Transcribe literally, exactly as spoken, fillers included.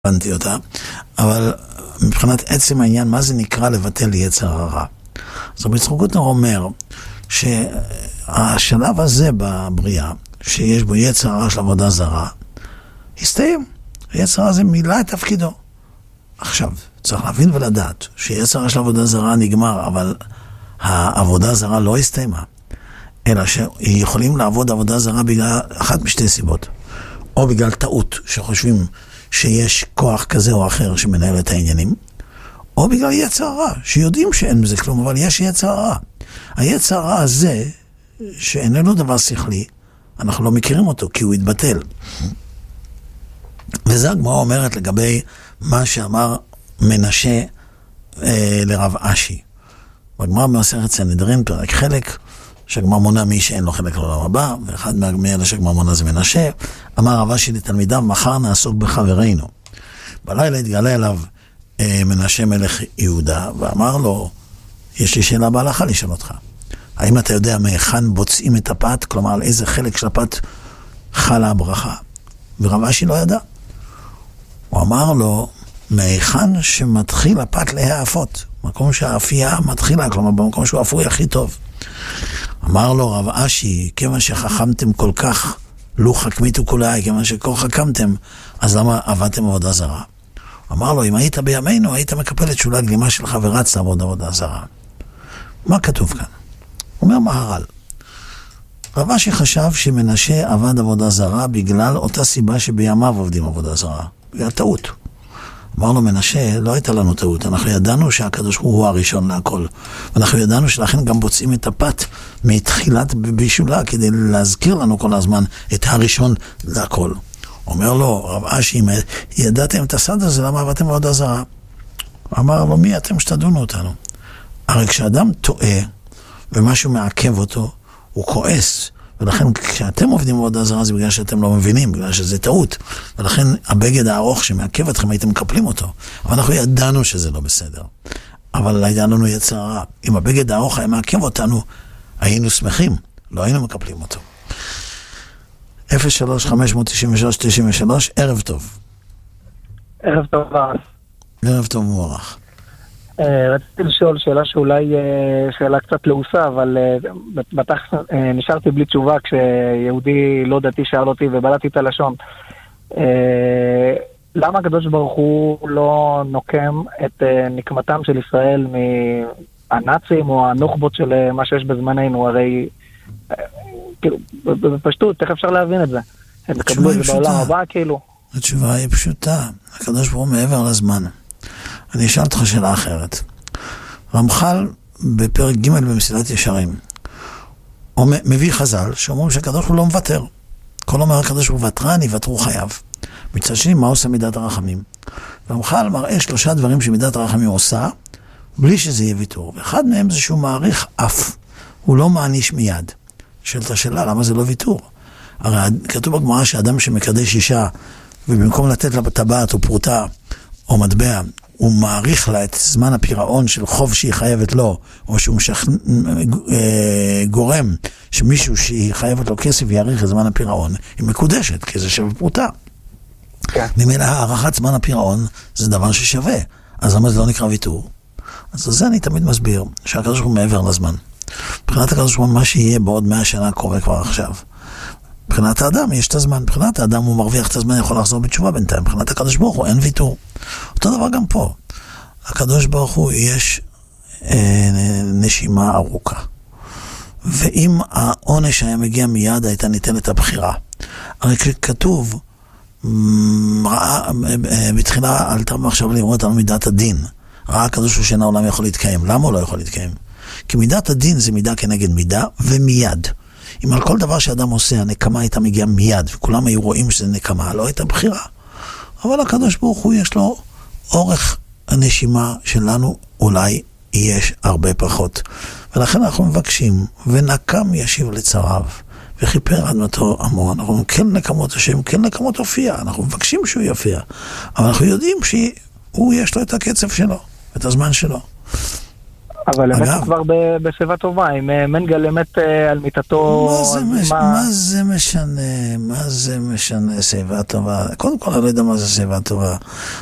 הבנתי אותה, אבל מבחינת עצם העניין, מה זה נקרא לבטל יצר הרע? אז רבי יצחק קוטנר אומר שהשלב הזה בבריאה, שיש בו יצר הרע של עבודה זרה, הסתיים. היצר הרע זה מילא את תפקידו. עכשיו, צריך להבין ולדעת שיצר הרע של עבודה זרה נגמר, אבל העבודה זרה לא הסתיימה, אלא שיכולים לעבוד עבודה זרה בגלל אחת משתי סיבות. או בגלל טעות שחושבים שיש כוח כזה או אחר שמנהל את העניינים, או בגלל יצר הרע, שיודעים שאין בזה כלום, אבל יש יצר הרע. היצר הרע הזה, שאיננו דבר שכלי, אנחנו לא מכירים אותו, כי הוא התבטל. וזה הגמרא אומרת לגבי מה שאמר מנשה אה, לרב אשי. בגמרא במסכת סנהדרין, פרק חלק, שהגמרא מונה מי שאין לו חלק לעולם הבא, ואחד מאלה שהגמרא מונה זה מנשה, אמר רב אשי לתלמידיו, מחר נעסוק בחברינו. בלילה התגלה אליו אה, מנשה מלך יהודה, ואמר לו, יש לי שאלה בהלכה לשאול אותך. האם אתה יודע מהיכן בוצעים את הפת? כלומר, על איזה חלק של הפת חלה הברכה? ורב אשי לא ידע. הוא אמר לו, מהיכן שמתחיל הפת להאפות, מקום שהאפייה מתחילה, כלומר, במקום שהוא אפוי הכי טוב. אמר לו רב אשי, כיוון שחכמתם כל כך, לו חכמיתו כולי, כיוון שכל חכמתם, אז למה עבדתם עבודה זרה? אמר לו, אם היית בימינו, היית מקפל את שולי גלימה שלך ורצת עבוד עבודה זרה. מה כתוב כאן? אומר מהר"ל, רב אשי חשב שמנשה עבד עבודה זרה בגלל אותה סיבה שבימיו עובדים עבודה זרה, בגלל טעות. אמר לו, מנשה, לא הייתה לנו טעות, אנחנו ידענו שהקדוש ברוך הוא הראשון להכל, ואנחנו ידענו שלכן גם בוצעים את הפת מתחילת בישולה, כדי להזכיר לנו כל הזמן את הראשון להכל. אומר לו, רב אשי, אם ידעתם את הסד הזה, למה עבדתם עבודה זרה? אמר לו, מי אתם שתדונו אותנו? הרי כשאדם טועה, ומשהו מעכב אותו, הוא כועס, ולכן כשאתם עובדים עבודה זרה זה בגלל שאתם לא מבינים, בגלל שזה טעות, ולכן הבגד הארוך שמעכב אתכם הייתם מקפלים אותו, אבל אנחנו ידענו שזה לא בסדר, אבל היה לנו יצר הרע. אם הבגד הארוך היה מעכב אותנו, היינו שמחים, לא היינו מקפלים אותו. אפס שלוש חמש תשע שלוש תשע שלוש, ערב טוב. ערב טוב. ערב טוב מוערך. רציתי לשאול שאלה שאולי שאלה קצת לעוסה, אבל בטח נשארתי בלי תשובה כשיהודי לא דתי שאל אותי ובלעתי את הלשון. למה הקדוש ברוך הוא לא נוקם את נקמתם של ישראל מהנאצים או הנוח'בות של מה שיש בזמננו? הרי כאילו בפשטות, איך אפשר להבין את זה? הם יקבלו את זה בעולם הבא כאילו? התשובה היא פשוטה, הקדוש ברוך הוא מעבר לזמן. אני אשאל אותך שאלה אחרת. רמח"ל בפרק ג' במסילת ישרים מביא חז"ל שאומרים שהקדוש ברוך הוא לא מוותר. כל אומר הקדוש ברוך הוא ותרן, יוותרו חייו. מצד שני, מה עושה מידת הרחמים? רמח"ל מראה שלושה דברים שמידת הרחמים עושה בלי שזה יהיה ויתור. ואחד מהם זה שהוא מעריך אף. הוא לא מעניש מיד. שאלת השאלה, למה זה לא ויתור? הרי כתוב בגמרא שאדם שמקדש אישה ובמקום לתת לה טבעת או פרוטה או מטבע, הוא מעריך לה את זמן הפירעון של חוב שהיא חייבת לו, או שהוא משכ... גורם שמישהו שהיא חייבת לו כסף ויעריך את זמן הפירעון, היא מקודשת, כי זה שווה פרוטה. כן. ממילא הערכת זמן הפירעון זה דבר ששווה, אז למה זה לא נקרא ויתור? אז זה אני תמיד מסביר, שהקדוש ברוך הוא מעבר לזמן. מבחינת הקדוש ברוך הוא, מה שיהיה בעוד מאה שנה קורה כבר עכשיו. מבחינת האדם יש את הזמן, מבחינת האדם הוא מרוויח את הזמן, יכול לחזור בתשובה בינתיים, מבחינת הקדוש ברוך הוא אין ויתור. אותו דבר גם פה, הקדוש ברוך הוא יש אה, נשימה ארוכה, ואם העונש היה מגיע מיד הייתה ניתנת הבחירה. הרי כתוב ראה, בתחילה אל תרבה עכשיו לראות אותנו מידת הדין, ראה הקדוש ברוך הוא שאין העולם יכול להתקיים. למה הוא לא יכול להתקיים? כי מידת הדין זה מידה כנגד מידה ומיד. אם על כל דבר שאדם עושה, הנקמה הייתה מגיעה מיד, וכולם היו רואים שזה נקמה, לא הייתה בחירה. אבל הקדוש ברוך הוא יש לו אורך הנשימה שלנו, אולי יש הרבה פחות. ולכן אנחנו מבקשים, ונקם ישיב לצריו, וכיפר אדמתו עמו. אנחנו כן נקמות השם, כן נקמות הופיע, אנחנו מבקשים שהוא יופיע. אבל אנחנו יודעים שהוא יש לו את הקצב שלו, את הזמן שלו. אבל אמת אגב, הוא כבר ב- בשיבה טובה, אם אה, מנגל אמת אה, על מיטתו, מה זה, אז מש... מה... מה זה משנה? מה זה משנה שיבה טובה? קודם כל, אני לא יודע מה זה שיבה טובה.